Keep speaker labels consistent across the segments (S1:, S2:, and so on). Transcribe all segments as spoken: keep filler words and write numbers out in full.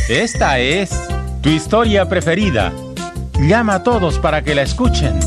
S1: Esta es tu historia preferida. Llama a todos para que la escuchen.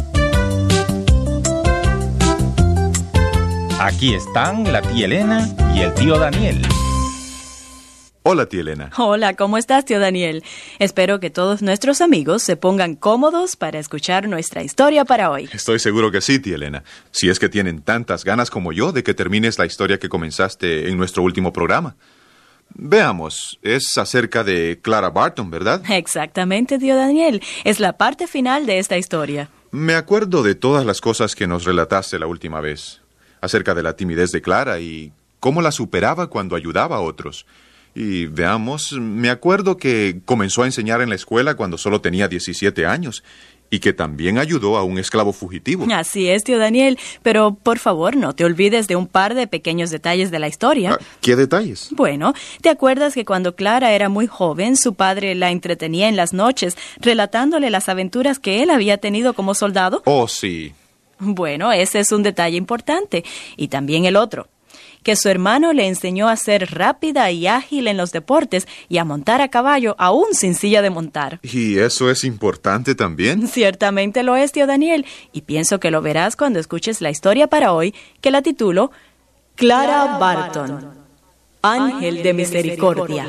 S1: Aquí están la tía Elena y el tío Daniel.
S2: Hola, tía Elena.
S3: Hola, ¿cómo estás, tío Daniel? Espero que todos nuestros amigos se pongan cómodos para escuchar nuestra historia para hoy.
S2: Estoy seguro que sí, tía Elena. Si es que tienen tantas ganas como yo de que termines la historia que comenzaste en nuestro último programa. Veamos, es acerca de Clara Barton, ¿verdad?
S3: Exactamente, tío Daniel. Es la parte final de esta historia.
S2: Me acuerdo de todas las cosas que nos relataste la última vez. Acerca de la timidez de Clara y cómo la superaba cuando ayudaba a otros. Y veamos, me acuerdo que comenzó a enseñar en la escuela cuando solo tenía diecisiete años y que también ayudó a un esclavo fugitivo.
S3: Así es, tío Daniel, pero por favor no te olvides de un par de pequeños detalles de la historia.
S2: ¿Qué detalles?
S3: Bueno, ¿te acuerdas que cuando Clara era muy joven, su padre la entretenía en las noches, relatándole las aventuras que él había tenido como soldado?
S2: Oh, sí.
S3: Bueno, ese es un detalle importante. Y también el otro, que su hermano le enseñó a ser rápida y ágil en los deportes y a montar a caballo aún sin silla de montar.
S2: ¿Y eso es importante también?
S3: Ciertamente lo es, tío Daniel, y pienso que lo verás cuando escuches la historia para hoy, que la titulo Clara Barton, Ángel de Misericordia.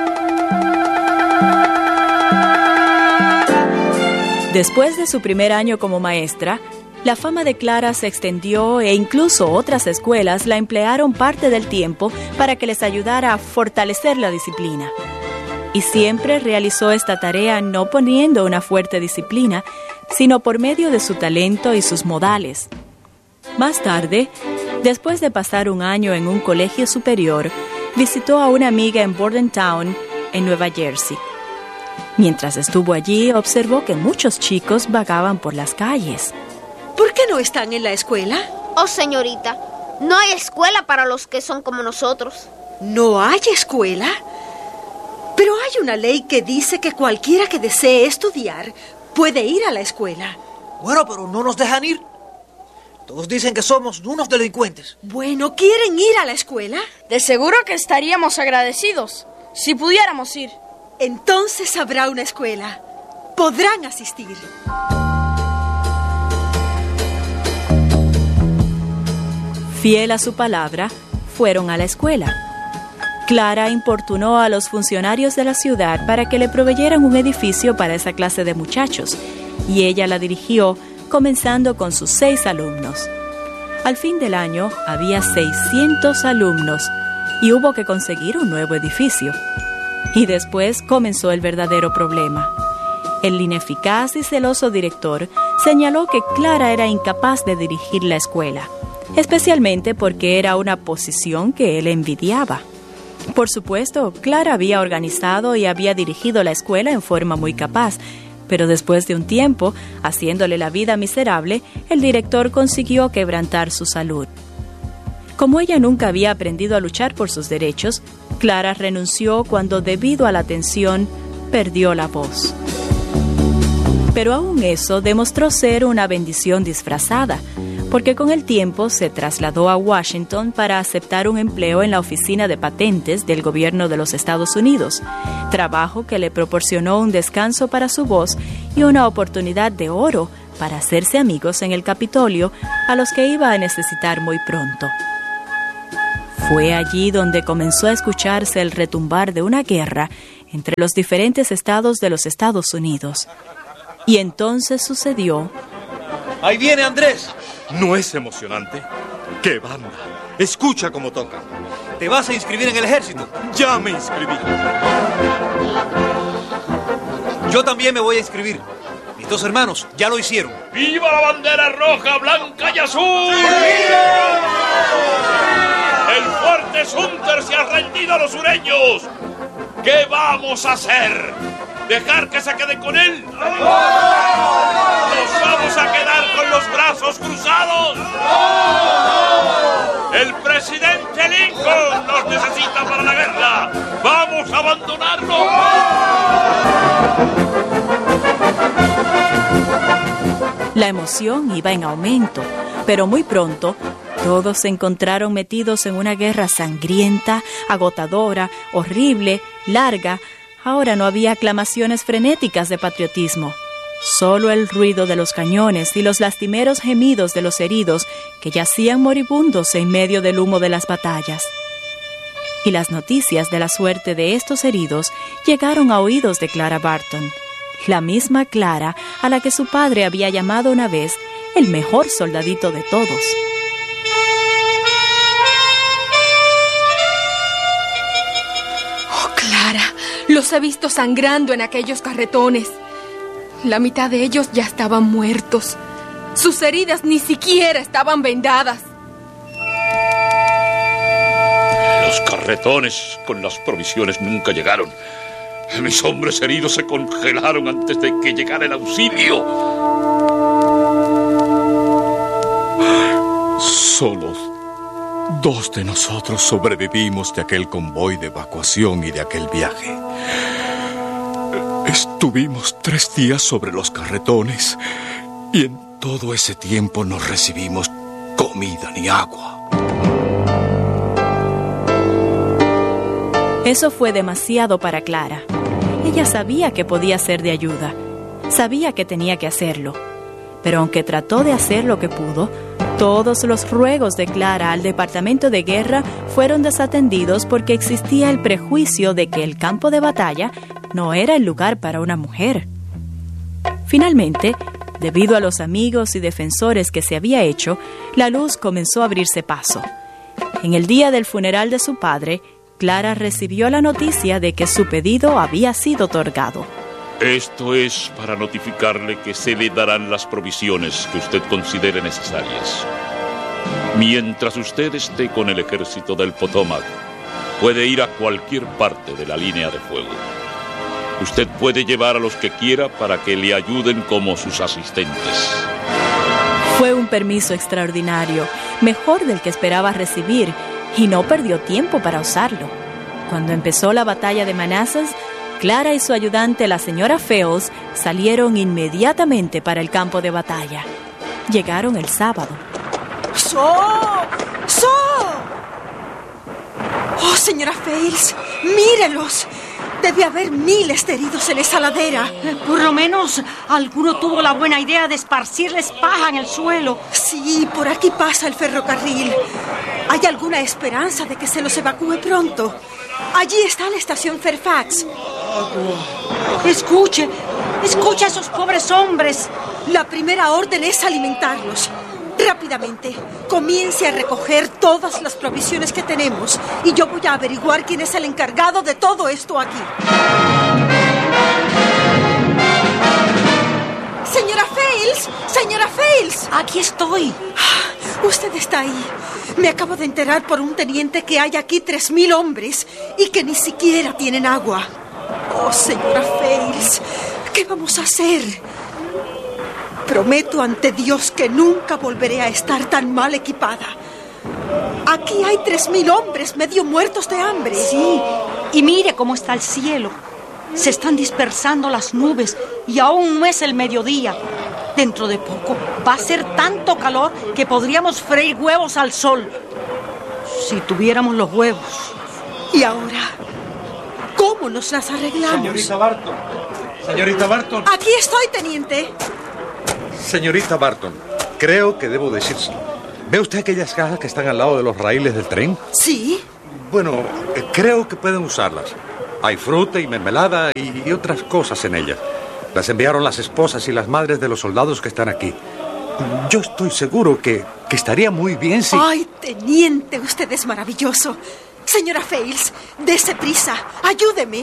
S3: Después de su primer año como maestra, la fama de Clara se extendió e incluso otras escuelas la emplearon parte del tiempo para que les ayudara a fortalecer la disciplina. Y siempre realizó esta tarea no poniendo una fuerte disciplina, sino por medio de su talento y sus modales. Más tarde, después de pasar un año en un colegio superior, visitó a una amiga en Bordentown, en Nueva Jersey. Mientras estuvo allí, observó que muchos chicos vagaban por las calles.
S4: ¿Por qué no están en la escuela?
S5: Oh, señorita, no hay escuela para los que son como nosotros.
S4: ¿No hay escuela? Pero hay una ley que dice que cualquiera que desee estudiar puede ir a la escuela.
S6: Bueno, pero no nos dejan ir. Todos dicen que somos unos delincuentes.
S4: Bueno, ¿quieren ir a la escuela?
S7: De seguro que estaríamos agradecidos si pudiéramos ir.
S4: Entonces habrá una escuela. Podrán asistir.
S3: Fiel a su palabra, fueron a la escuela. Clara importunó a los funcionarios de la ciudad para que le proveyeran un edificio para esa clase de muchachos, y ella la dirigió, comenzando con sus seis alumnos. Al fin del año, había seiscientos alumnos, y hubo que conseguir un nuevo edificio. Y después comenzó el verdadero problema. El ineficaz y celoso director señaló que Clara era incapaz de dirigir la escuela, especialmente porque era una posición que él envidiaba. Por supuesto, Clara había organizado y había dirigido la escuela en forma muy capaz, pero después de un tiempo, haciéndole la vida miserable, el director consiguió quebrantar su salud. Como ella nunca había aprendido a luchar por sus derechos, Clara renunció cuando, debido a la tensión, perdió la voz. Pero aún eso demostró ser una bendición disfrazada, porque con el tiempo se trasladó a Washington para aceptar un empleo en la oficina de patentes del gobierno de los Estados Unidos, trabajo que le proporcionó un descanso para su voz y una oportunidad de oro para hacerse amigos en el Capitolio, a los que iba a necesitar muy pronto. Fue allí donde comenzó a escucharse el retumbar de una guerra entre los diferentes estados de los Estados Unidos. Y entonces sucedió...
S8: ¡Ahí viene Andrés! ¿No es emocionante? ¡Qué banda! Escucha cómo tocan. ¿Te vas a inscribir en el ejército? Ya me inscribí. Yo también me voy a inscribir. Mis dos hermanos ya lo hicieron.
S9: ¡Viva la bandera roja, blanca y azul!
S8: ¡Sí!
S9: ¡El fuerte Sumter se ha rendido a los sureños! ¿Qué vamos a hacer? ¿Dejar que se quede con él? ¡No! ¿Nos vamos a quedar con los brazos cruzados? ¡No! ¡El presidente Lincoln nos necesita para la guerra! ¡Vamos a abandonarlo!
S3: La emoción iba en aumento, pero muy pronto todos se encontraron metidos en una guerra sangrienta, agotadora, horrible, larga, Ahora no había aclamaciones frenéticas de patriotismo, solo el ruido de los cañones y los lastimeros gemidos de los heridos que yacían moribundos en medio del humo de las batallas. Y las noticias de la suerte de estos heridos llegaron a oídos de Clara Barton, la misma Clara a la que su padre había llamado una vez el mejor soldadito de todos.
S7: Oh, Clara, los he visto sangrando en aquellos carretones. La mitad de ellos ya estaban muertos. Sus heridas ni siquiera estaban vendadas.
S9: Los carretones con las provisiones nunca llegaron. Mis hombres heridos se congelaron antes de que llegara el auxilio.
S8: Solo dos de nosotros sobrevivimos de aquel convoy de evacuación y de aquel viaje. Estuvimos tres días sobre los carretones y en todo ese tiempo no recibimos comida ni agua.
S3: Eso fue demasiado para Clara. Ella sabía que podía ser de ayuda, sabía que tenía que hacerlo, pero aunque trató de hacer lo que pudo, todos los ruegos de Clara al Departamento de Guerra fueron desatendidos porque existía el prejuicio de que el campo de batalla no era el lugar para una mujer. Finalmente, debido a los amigos y defensores que se había hecho, la luz comenzó a abrirse paso. En el día del funeral de su padre, Clara recibió la noticia de que su pedido había sido otorgado.
S9: Esto es para notificarle que se le darán las provisiones que usted considere necesarias. Mientras usted esté con el ejército del Potomac, puede ir a cualquier parte de la línea de fuego. Usted puede llevar a los que quiera para que le ayuden como sus asistentes.
S3: Fue un permiso extraordinario, mejor del que esperaba recibir, y no perdió tiempo para usarlo. Cuando empezó la batalla de Manassas, Clara y su ayudante, la señora Fales, salieron inmediatamente para el campo de batalla. Llegaron el sábado.
S4: ¡So! ¡So! ¡Oh, señora Fales! ¡Mírelos! Debe haber miles de heridos en esa ladera.
S10: Por lo menos alguno tuvo la buena idea de esparcirles paja en el suelo.
S4: Sí, por aquí pasa el ferrocarril. ¿Hay alguna esperanza de que se los evacúe pronto? Allí está la estación Fairfax.
S10: Escuche, escuche a esos pobres hombres.
S4: La primera orden es alimentarlos. Rápidamente, comience a recoger todas las provisiones que tenemos y yo voy a averiguar quién es el encargado de todo esto aquí. ¡Señora Fales! ¡Señora Fales!
S10: Aquí estoy.
S4: Usted está ahí. Me acabo de enterar por un teniente que hay aquí tres mil hombres y que ni siquiera tienen agua. Oh, señora Fales, ¿qué vamos a hacer? Prometo ante Dios que nunca volveré a estar tan mal equipada. Aquí hay tres mil hombres medio muertos de hambre.
S10: Sí, y mire cómo está el cielo. Se están dispersando las nubes y aún no es el mediodía. Dentro de poco va a ser tanto calor que podríamos freír huevos al sol. Si tuviéramos los huevos.
S4: ¿Y ahora? ¿Cómo nos las arreglamos?
S11: Señorita Barton. Señorita Barton.
S4: Aquí estoy, teniente.
S11: Señorita Barton, creo que debo decírselo. ¿Ve usted aquellas cajas que están al lado de los raíles del tren?
S4: Sí.
S11: Bueno, eh, creo que pueden usarlas. Hay fruta y mermelada y, y otras cosas en ellas. Las enviaron las esposas y las madres de los soldados que están aquí. Yo estoy seguro que, que estaría muy bien si...
S4: ¡Ay, teniente! Usted es maravilloso. Señora Fales, dese prisa. Ayúdeme.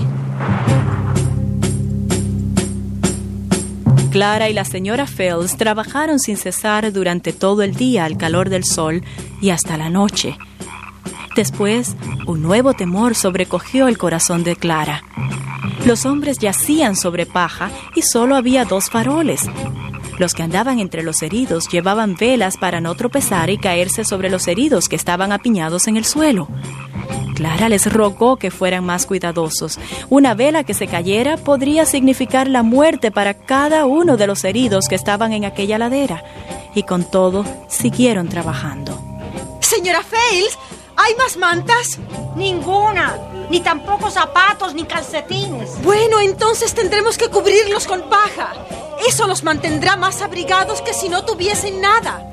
S3: Clara y la señora Fales trabajaron sin cesar durante todo el día al calor del sol y hasta la noche. Después, un nuevo temor sobrecogió el corazón de Clara. Los hombres yacían sobre paja y solo había dos faroles. Los que andaban entre los heridos llevaban velas para no tropezar y caerse sobre los heridos que estaban apiñados en el suelo. Clara les rogó que fueran más cuidadosos. Una vela que se cayera podría significar la muerte para cada uno de los heridos que estaban en aquella ladera. Y con todo, siguieron trabajando.
S4: Señora Fales, ¿hay más mantas?
S10: Ninguna, ni tampoco zapatos ni calcetines.
S4: Bueno, entonces tendremos que cubrirlos con paja. Eso los mantendrá más abrigados que si no tuviesen nada.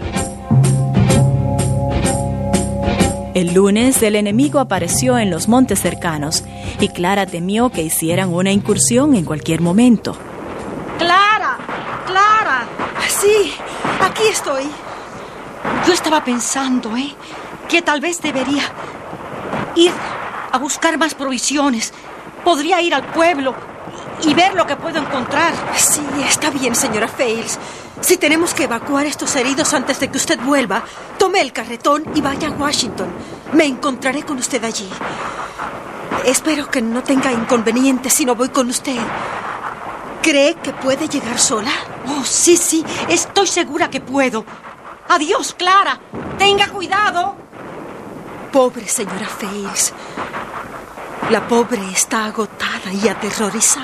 S3: El lunes, el enemigo apareció en los montes cercanos y Clara temió que hicieran una incursión en cualquier momento.
S10: ¡Clara! ¡Clara!
S4: Sí, aquí estoy.
S10: Yo estaba pensando, ¿eh? Que tal vez debería ir a buscar más provisiones. Podría ir al pueblo y ver lo que puedo encontrar.
S4: Sí, está bien, señora Fales. Si tenemos que evacuar estos heridos antes de que usted vuelva, tome el carretón y vaya a Washington. Me encontraré con usted allí. Espero que no tenga inconvenientes si no voy con usted. ¿Cree que puede llegar sola?
S10: Oh, sí, sí, estoy segura que puedo. Adiós, Clara. Tenga cuidado.
S4: Pobre señora Fales. La pobre está agotada y aterrorizada.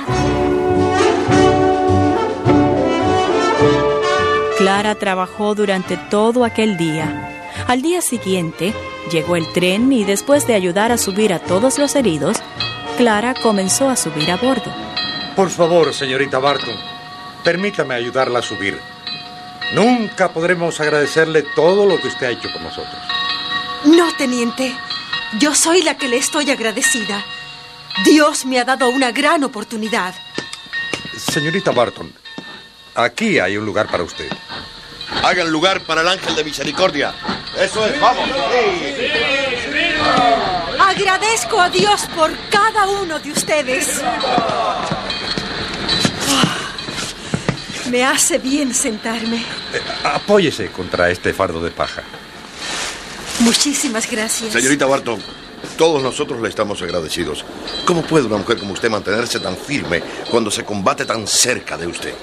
S3: Clara trabajó durante todo aquel día. Al día siguiente, llegó el tren y después de ayudar a subir a todos los heridos, Clara comenzó a subir a bordo.
S11: Por favor, señorita Barton, permítame ayudarla a subir. Nunca podremos agradecerle todo lo que usted ha hecho por nosotros.
S4: No, teniente. Yo soy la que le estoy agradecida. Dios me ha dado una gran oportunidad.
S11: Señorita Barton, aquí hay un lugar para usted.
S12: Hagan lugar para el ángel de misericordia. Eso es, vamos. Sí.
S4: Agradezco a Dios por cada uno de ustedes. Oh, me hace bien sentarme.
S11: Eh, apóyese contra este fardo de paja.
S4: Muchísimas gracias.
S12: Señorita Barton, todos nosotros le estamos agradecidos. ¿Cómo puede una mujer como usted mantenerse tan firme cuando se combate tan cerca de usted?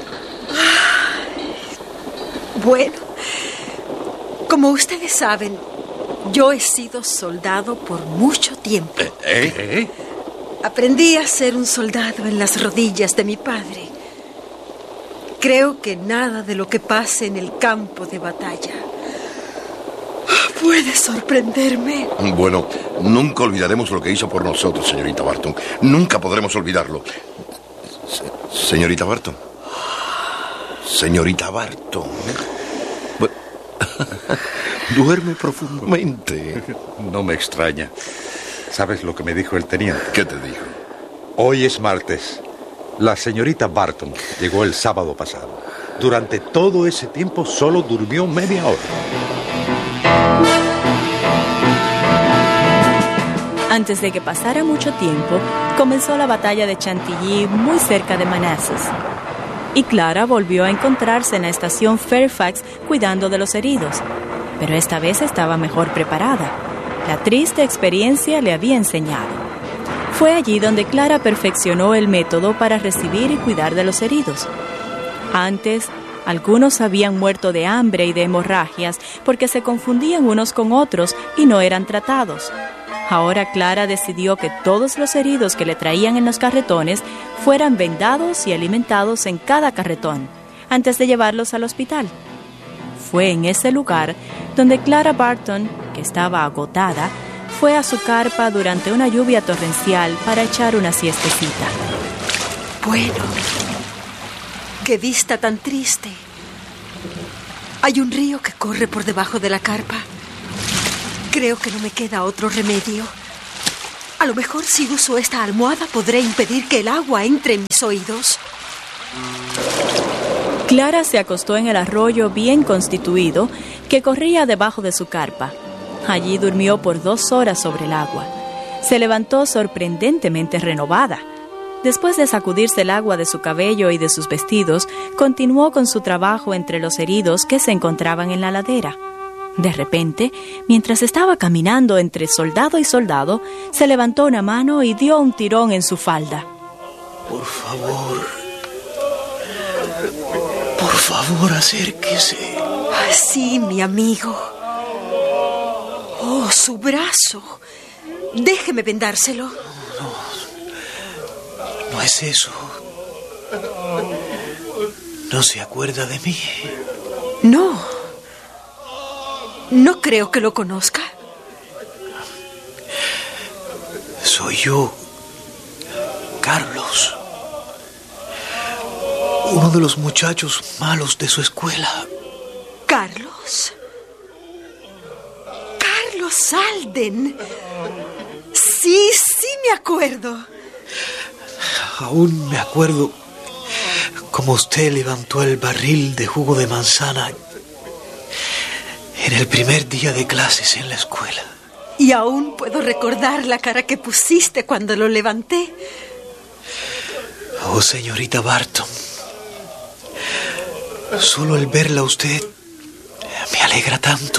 S4: Bueno, como ustedes saben, yo he sido soldado por mucho tiempo.
S12: ¿Eh? ¿Eh?
S4: Aprendí a ser un soldado en las rodillas de mi padre. Creo que nada de lo que pase en el campo de batalla puede sorprenderme.
S12: Bueno, nunca olvidaremos lo que hizo por nosotros, señorita Barton. Nunca podremos olvidarlo. Se- señorita Barton. Señorita Barton. Bueno, duerme profundamente.
S11: No me extraña. ¿Sabes lo que me dijo el teniente?
S12: ¿Qué te dijo?
S11: Hoy es martes. La señorita Barton llegó el sábado pasado. Durante todo ese tiempo solo durmió media hora.
S3: Antes de que pasara mucho tiempo, comenzó la batalla de Chantilly muy cerca de Manassas. Y Clara volvió a encontrarse en la estación Fairfax cuidando de los heridos, pero esta vez estaba mejor preparada. La triste experiencia le había enseñado. Fue allí donde Clara perfeccionó el método para recibir y cuidar de los heridos. Antes, algunos habían muerto de hambre y de hemorragias porque se confundían unos con otros y no eran tratados. Ahora Clara decidió que todos los heridos que le traían en los carretones fueran vendados y alimentados en cada carretón, antes de llevarlos al hospital. Fue en ese lugar donde Clara Barton, que estaba agotada, fue a su carpa durante una lluvia torrencial para echar una siestecita.
S4: Bueno, qué vista tan triste. Hay un río que corre por debajo de la carpa. Creo que no me queda otro remedio. A lo mejor si uso esta almohada podré impedir que el agua entre en mis oídos.
S3: Clara se acostó en el arroyo bien constituido que corría debajo de su carpa. Allí durmió por dos horas sobre el agua. Se levantó sorprendentemente renovada. Después de sacudirse el agua de su cabello y de sus vestidos, continuó con su trabajo entre los heridos que se encontraban en la ladera. De repente, mientras estaba caminando entre soldado y soldado, se levantó una mano y dio un tirón en su falda.
S13: Por favor. Por favor, acérquese.
S4: Sí, mi amigo. Oh, su brazo. Déjeme vendárselo.
S13: No, no es eso. ¿No se acuerda de mí?
S4: No. No creo que lo conozca.
S13: Soy yo, Carlos. Uno de los muchachos malos de su escuela.
S4: ¿Carlos? Carlos Alden. Sí, sí me acuerdo.
S13: Aún me acuerdo cómo usted levantó el barril de jugo de manzana en el primer día de clases en la escuela.
S4: Y aún puedo recordar la cara que pusiste cuando lo levanté.
S13: Oh, señorita Barton. Solo el verla a usted me alegra tanto.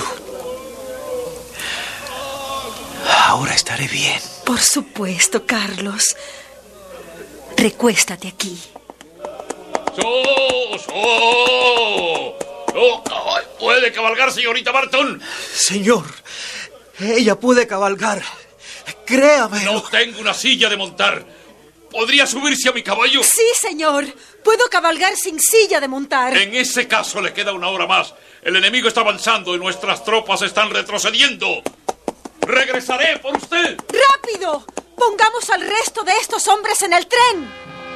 S13: Ahora estaré bien.
S4: Por supuesto, Carlos. Recuéstate aquí.
S9: ¡So, so! ¡No, puede cabalgar, señorita Barton!
S13: Señor, ella puede cabalgar. Créame.
S9: No tengo una silla de montar. ¿Podría subirse a mi caballo?
S4: Sí, señor. Puedo cabalgar sin silla de montar.
S9: En ese caso le queda una hora más. El enemigo está avanzando y nuestras tropas están retrocediendo. ¡Regresaré por usted!
S4: ¡Rápido! Pongamos al resto de estos hombres en el tren.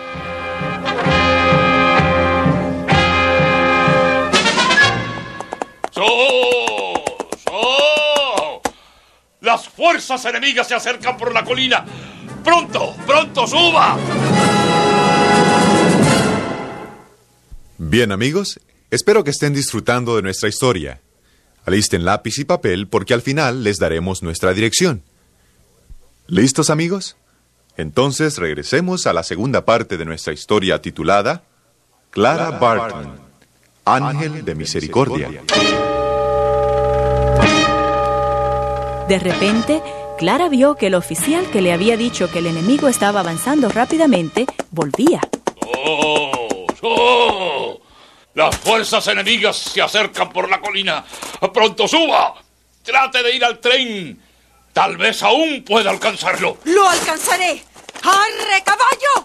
S9: ¡So! ¡So! Las fuerzas enemigas se acercan por la colina. ¡Pronto! ¡Pronto! ¡Suba!
S2: Bien, amigos, espero que estén disfrutando de nuestra historia. Alisten lápiz y papel porque al final les daremos nuestra dirección. ¿Listos, amigos? Entonces regresemos a la segunda parte de nuestra historia titulada Clara Barton, Ángel de Misericordia.
S3: De repente, Clara vio que el oficial que le había dicho que el enemigo estaba avanzando rápidamente volvía.
S9: ¡Oh! ¡Oh! Las fuerzas enemigas se acercan por la colina. ¡Pronto suba! Trate de ir al tren. Tal vez aún pueda alcanzarlo.
S4: ¡Lo alcanzaré! ¡Arre, caballo!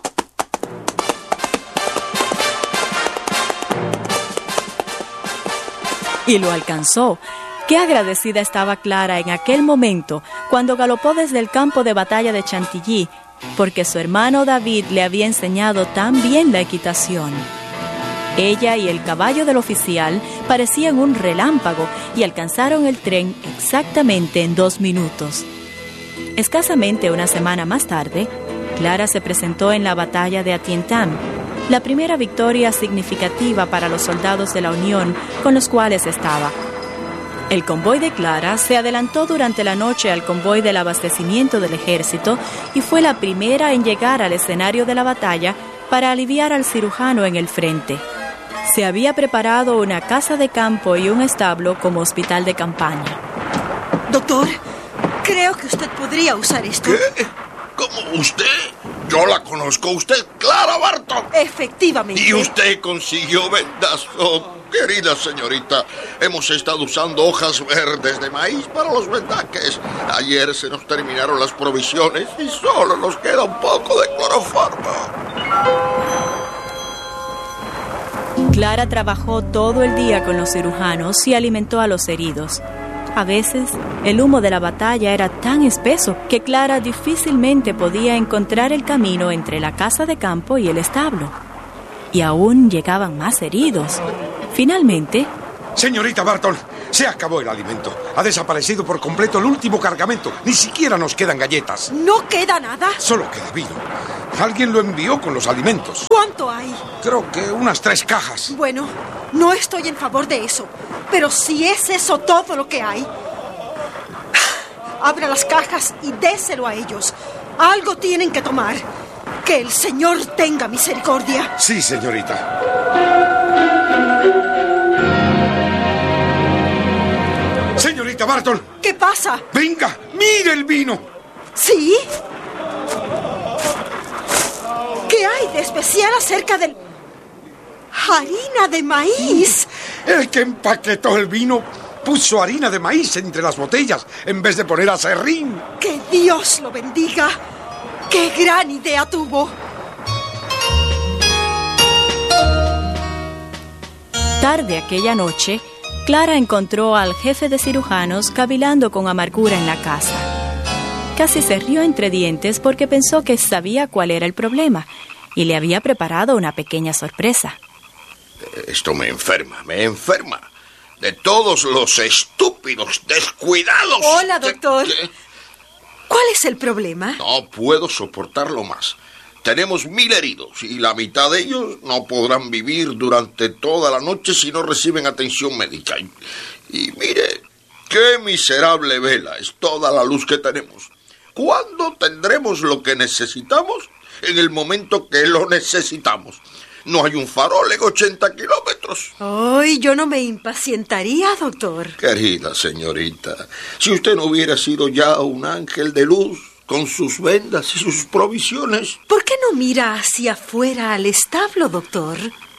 S3: Y lo alcanzó. Qué agradecida estaba Clara en aquel momento cuando galopó desde el campo de batalla de Chantilly, porque su hermano David le había enseñado tan bien la equitación. Ella y el caballo del oficial parecían un relámpago y alcanzaron el tren exactamente en dos minutos. Escasamente una semana más tarde, Clara se presentó en la batalla de Antietam, la primera victoria significativa para los soldados de la Unión con los cuales estaba. El convoy de Clara se adelantó durante la noche al convoy del abastecimiento del ejército y fue la primera en llegar al escenario de la batalla para aliviar al cirujano en el frente. Se había preparado una casa de campo y un establo como hospital de campaña.
S4: Doctor, creo que usted podría usar esto.
S12: ¿Qué? ¿Cómo usted? Yo la conozco. Usted, Clara Barton.
S4: Efectivamente.
S12: Y usted consiguió vendas. Oh, querida señorita, hemos estado usando hojas verdes de maíz para los vendajes. Ayer se nos terminaron las provisiones y solo nos queda un poco de cloroformo.
S3: Clara trabajó todo el día con los cirujanos y alimentó a los heridos. A veces, el humo de la batalla era tan espeso que Clara difícilmente podía encontrar el camino entre la casa de campo y el establo. Y aún llegaban más heridos. Finalmente...
S11: Señorita Barton, se acabó el alimento. Ha desaparecido por completo el último cargamento. Ni siquiera nos quedan galletas.
S4: ¿No queda nada?
S11: Solo queda vino. Alguien lo envió con los alimentos.
S4: ¿Cuánto hay?
S11: Creo que unas tres cajas.
S4: Bueno, no estoy en favor de eso. Pero si es eso todo lo que hay, abra las cajas y déselo a ellos. Algo tienen que tomar. Que el Señor tenga misericordia.
S11: Sí, señorita. Señorita Barton.
S4: ¿Qué pasa?
S11: Venga, mire el vino.
S4: ¿Sí? ¿Qué hay de especial acerca del... harina de maíz?
S11: El que empaquetó el vino puso harina de maíz entre las botellas en vez de poner aserrín.
S4: ¡Que Dios lo bendiga! ¡Qué gran idea tuvo!
S3: Tarde aquella noche, Clara encontró al jefe de cirujanos cavilando con amargura en la casa. Casi se rió entre dientes porque pensó que sabía cuál era el problema y le había preparado una pequeña sorpresa.
S12: Esto me enferma, me enferma. De todos los estúpidos descuidados.
S4: Hola, doctor.
S12: ¿Qué?
S4: ¿Cuál es el problema?
S12: No puedo soportarlo más. Tenemos mil heridos y la mitad de ellos no podrán vivir durante toda la noche si no reciben atención médica. Y, y mire, qué miserable vela es toda la luz que tenemos. ¿Cuándo tendremos lo que necesitamos? En el momento que lo necesitamos. No hay un farol en ochenta kilómetros.
S4: Ay, yo no me impacientaría, doctor.
S12: Querida señorita, si usted no hubiera sido ya un ángel de luz con sus vendas y sus provisiones.
S4: ¿Por qué no mira hacia afuera al establo, doctor?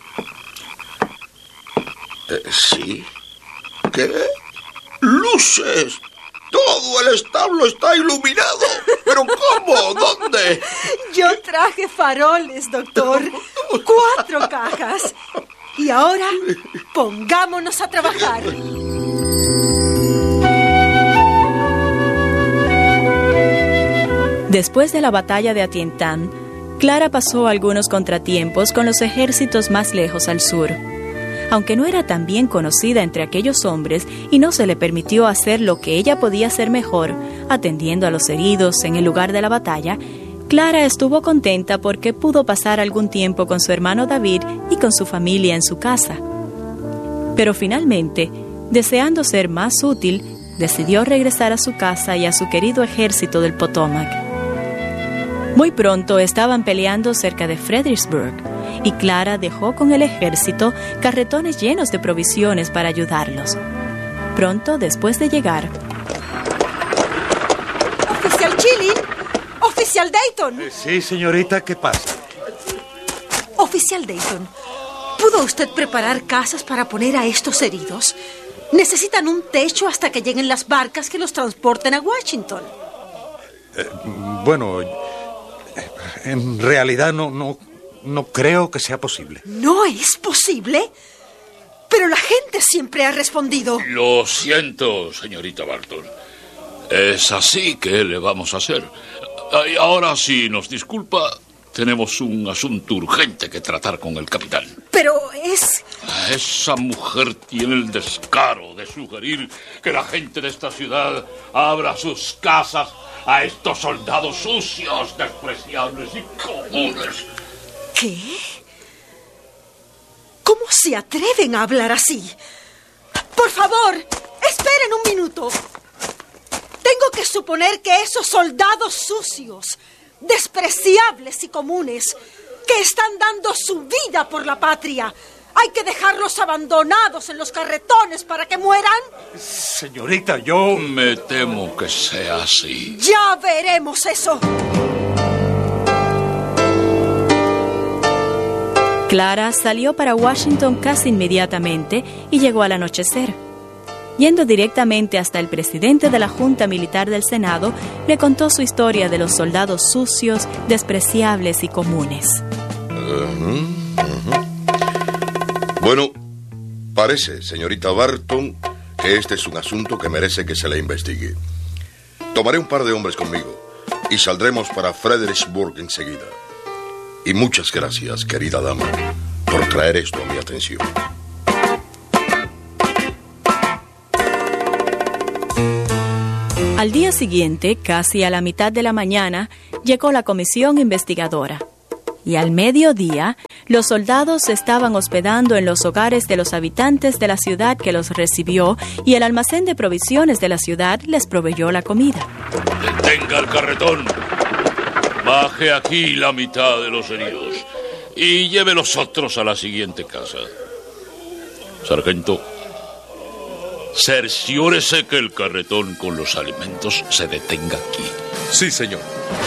S12: Eh, sí. ¿Qué? ¡Luces! Todo el establo está iluminado. ¿Pero cómo? ¿Dónde?
S4: Yo traje faroles, doctor. Cuatro cajas. Y ahora, pongámonos a trabajar.
S3: Después de la batalla de Atientán, Clara pasó algunos contratiempos con los ejércitos más lejos al sur. Aunque no era tan bien conocida entre aquellos hombres y no se le permitió hacer lo que ella podía hacer mejor, atendiendo a los heridos en el lugar de la batalla, Clara estuvo contenta porque pudo pasar algún tiempo con su hermano David y con su familia en su casa. Pero finalmente, deseando ser más útil, decidió regresar a su casa y a su querido ejército del Potomac. Muy pronto estaban peleando cerca de Fredericksburg, y Clara dejó con el ejército carretones llenos de provisiones para ayudarlos. Pronto después de llegar...
S4: ¡Oficial Chilling! ¡Oficial Dayton!
S11: Eh, sí, señorita, ¿qué pasa?
S4: Oficial Dayton, ¿pudo usted preparar casas para poner a estos heridos? Necesitan un techo hasta que lleguen las barcas que los transporten a Washington.
S11: Eh, bueno, en realidad no... no... No creo que sea posible.
S4: ¿No es posible? Pero la gente siempre ha respondido.
S9: Lo siento, señorita Barton. Es así que le vamos a hacer. Y ahora, si nos disculpa, tenemos un asunto urgente que tratar con el capitán.
S4: Pero es...
S9: Esa mujer tiene el descaro de sugerir que la gente de esta ciudad abra sus casas a estos soldados sucios, despreciables y comunes.
S4: ¿Qué? ¿Cómo se atreven a hablar así? Por favor, esperen un minuto. Tengo que suponer que esos soldados sucios, despreciables y comunes, que están dando su vida por la patria, ¿hay que dejarlos abandonados en los carretones para que mueran?
S11: Señorita, yo...
S9: Me temo que sea así.
S4: Ya veremos eso.
S3: Clara salió para Washington casi inmediatamente y llegó al anochecer. Yendo directamente hasta el presidente de la Junta Militar del Senado, le contó su historia de los soldados sucios, despreciables y comunes.
S12: Uh-huh, uh-huh. Bueno, parece, señorita Barton, que este es un asunto que merece que se le investigue. Tomaré un par de hombres conmigo y saldremos para Fredericksburg enseguida. Y muchas gracias, querida dama, por traer esto a mi atención.
S3: Al día siguiente, casi a la mitad de la mañana, llegó la comisión investigadora. Y al mediodía, los soldados se estaban hospedando en los hogares de los habitantes de la ciudad que los recibió y el almacén de provisiones de la ciudad les proveyó la comida.
S9: ¡Detenga el carretón! Baje aquí la mitad de los heridos y lleve los otros a la siguiente casa. Sargento, cerciórese que el carretón con los alimentos se detenga aquí.
S11: Sí, señor.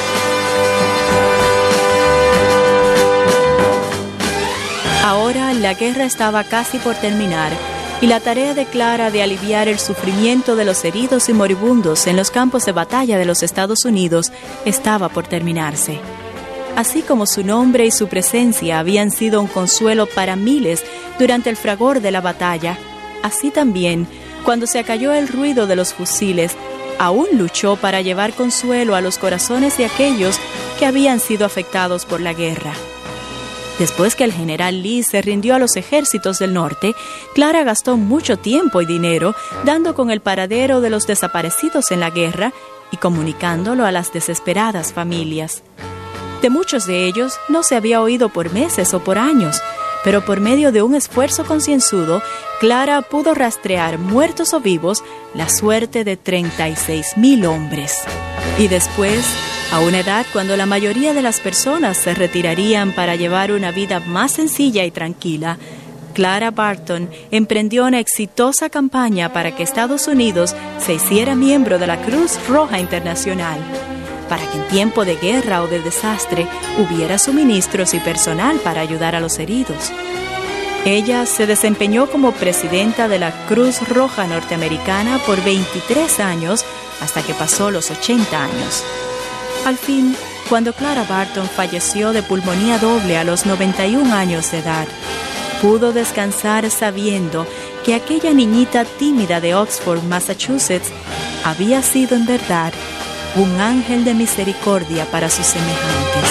S3: Ahora la guerra estaba casi por terminar y la tarea de Clara de aliviar el sufrimiento de los heridos y moribundos en los campos de batalla de los Estados Unidos estaba por terminarse. Así como su nombre y su presencia habían sido un consuelo para miles durante el fragor de la batalla, así también, cuando se acalló el ruido de los fusiles, aún luchó para llevar consuelo a los corazones de aquellos que habían sido afectados por la guerra. Después que el general Lee se rindió a los ejércitos del norte, Clara gastó mucho tiempo y dinero dando con el paradero de los desaparecidos en la guerra y comunicándolo a las desesperadas familias. De muchos de ellos no se había oído por meses o por años, pero por medio de un esfuerzo concienzudo, Clara pudo rastrear, muertos o vivos, la suerte de treinta y seis mil hombres. Y después, a una edad cuando la mayoría de las personas se retirarían para llevar una vida más sencilla y tranquila, Clara Barton emprendió una exitosa campaña para que Estados Unidos se hiciera miembro de la Cruz Roja Internacional, para que en tiempo de guerra o de desastre hubiera suministros y personal para ayudar a los heridos. Ella se desempeñó como presidenta de la Cruz Roja Norteamericana por veintitrés años hasta que pasó los ochenta años. Al fin, cuando Clara Barton falleció de pulmonía doble a los noventa y un años de edad, pudo descansar sabiendo que aquella niñita tímida de Oxford, Massachusetts, había sido en verdad un ángel de misericordia para sus semejantes.